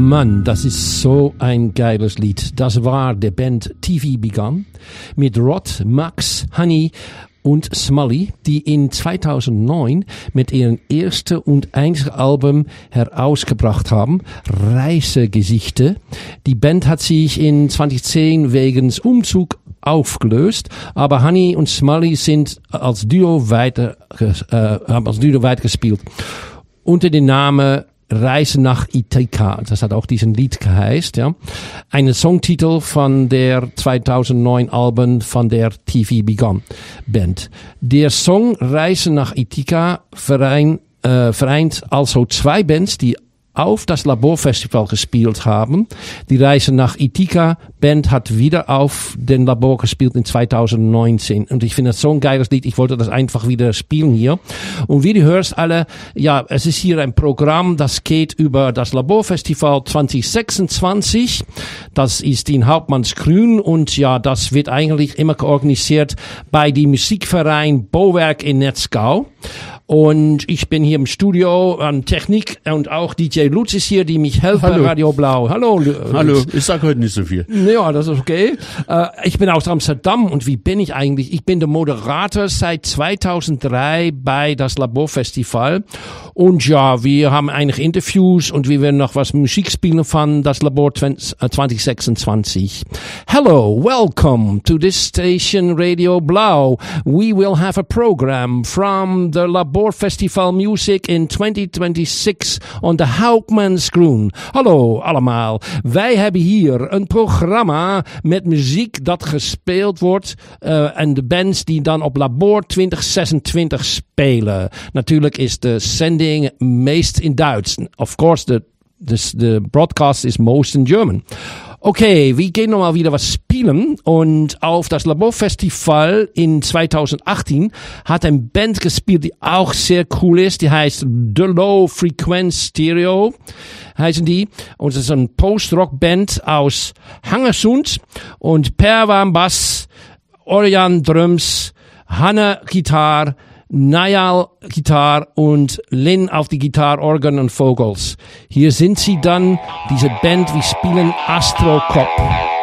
Mann, das ist so ein geiles Lied. Das war der Band TV Begun mit Rod, Max, Honey und Smully, die in 2009 mit ihrem ersten und einzigen Album herausgebracht haben, Reisegesichter. Die Band hat sich in 2010 wegen Umzug aufgelöst, aber Honey und Smully sind als Duo weitergespielt. Unter dem Namen Reise nach Ithaca, das hat auch diesen Lied geheißt, ja. Ein Songtitel von der 2009 Album von der TV Begun Band. Der Song Reise nach Ithaca vereint also zwei Bands, die auf das Laborfestival gespielt haben. Die Reise nach Ithaca Band hat wieder auf den Labor gespielt in 2019. Und ich finde das so ein geiles Lied. Ich wollte das einfach wieder spielen hier. Und wie du hörst alle, ja, es ist hier ein Programm, das geht über das Laborfestival 2026. Das ist in Hauptmannsgrün und ja, das wird eigentlich immer organisiert bei dem Musikverein Bauwerk in Netzgau. Und ich bin hier im Studio an Technik und auch DJ Lutz ist hier, die mich helfen bei Radio Blau. Hallo. Hallo, ich sag heute nicht so viel. Ja, das ist okay. Ich bin aus Amsterdam und wie bin ich eigentlich? Ich bin der Moderator seit 2003 bei das Laborfestival. Und ja, wir haben einige Interviews und wir werden noch was Musik spielen von das Labor 2026. Hello, welcome to this station Radio Blau. We will have a program from the Labor Festival Music in 2026 on the Hauptmannsgrün. Hallo allemaal. Wij hebben hier een programma met muziek dat gespeeld wordt en de bands die dan op Labor 2026 spelen. Natuurlijk is de sending meest in Duits. Of course, the broadcast is most in German. Okay, wir gehen nochmal wieder was spielen und auf das Laborfestival in 2018 hat eine Band gespielt, die auch sehr cool ist, die heißt The Low Frequency Stereo, heißen die, und es ist eine Post-Rock-Band aus Hangersund und Per war am Bass, Orion Drums, Hanne Gitarre, Nayal Gitarre und Lynn auf die Gitarre, Organ und Vocals. Hier sind sie dann, diese Band, wir spielen Astro Cop.